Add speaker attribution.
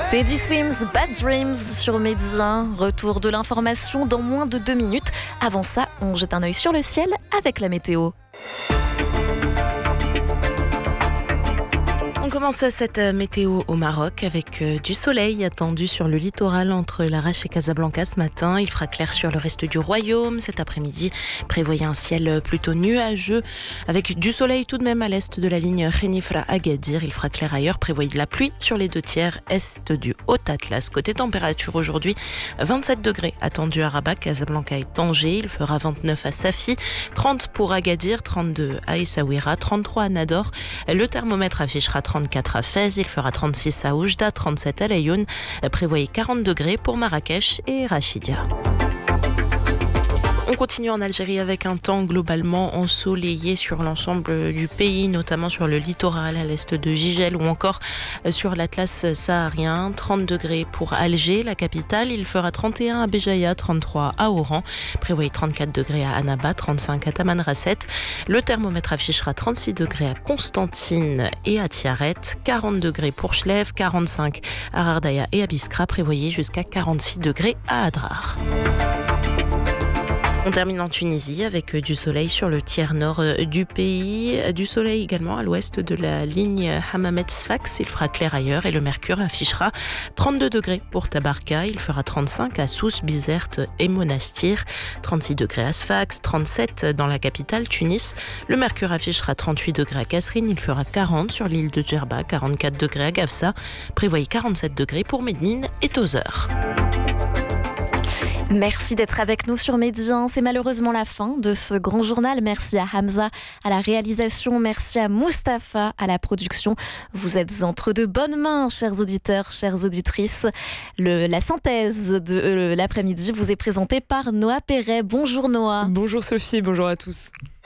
Speaker 1: Teddy Swims, Bad Dreams sur Midi 1. Retour de l'information dans moins de 2 minutes. Avant ça, on jette un œil sur le ciel avec la météo.
Speaker 2: On commence cette météo au Maroc avec du soleil attendu sur le littoral entre Larache et Casablanca ce matin. Il fera clair sur le reste du royaume. Cet après-midi, prévoyez un ciel plutôt nuageux avec du soleil tout de même à l'est de la ligne Khénifra-Agadir. Il fera clair ailleurs. Prévoyez de la pluie sur les 2/3 est du Haut-Atlas. Côté température aujourd'hui, 27 degrés attendus à Rabat, Casablanca et Tanger. Il fera 29 à Safi, 30 pour Agadir, 32 à Essaouira, 33 à Nador. Le thermomètre affichera 34 à Fès, il fera 36 à Oujda, 37 à Laayoune. Prévoyez 40 degrés pour Marrakech et Rachidia. On continue en Algérie avec un temps globalement ensoleillé sur l'ensemble du pays, notamment sur le littoral à l'est de Gigel ou encore sur l'Atlas saharien. 30 degrés pour Alger, la capitale. Il fera 31 à Béjaïa, 33 à Oran. Prévoyez 34 degrés à Annaba, 35 à Tamanrasset. Le thermomètre affichera 36 degrés à Constantine et à Tiaret, 40 degrés pour Chlèves, 45 à Rardaya et à Biskra. Prévoyez jusqu'à 46 degrés à Adrar. On termine en Tunisie avec du soleil sur le tiers nord du pays. Du soleil également à l'ouest de la ligne Hammamet-Sfax. Il fera clair ailleurs et le mercure affichera 32 degrés pour Tabarka. Il fera 35 à Sousse, Bizerte et Monastir. 36 degrés à Sfax, 37 dans la capitale Tunis. Le mercure affichera 38 degrés à Kasserine. Il fera 40 sur l'île de Djerba, 44 degrés à Gafsa. Prévoyez 47 degrés pour Médine et Tozeur.
Speaker 1: Merci d'être avec nous sur Midi 1. C'est malheureusement la fin de ce grand journal. Merci à Hamza à la réalisation. Merci à Mustapha à la production. Vous êtes entre de bonnes mains, chers auditeurs, chères auditrices. La synthèse de l'après-midi vous est présentée par Noah Perret. Bonjour Noah.
Speaker 3: Bonjour Sophie, bonjour à tous.